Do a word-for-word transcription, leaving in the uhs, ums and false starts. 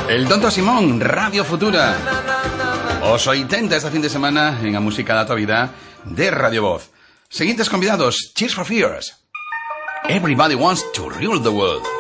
El Tonto Simón, Radio Futura. Os oitenta este fin de semana en a música da tua vida de Radio Voz. Seguintes convidados: Tears for Fears, Everybody Wants to Rule the World,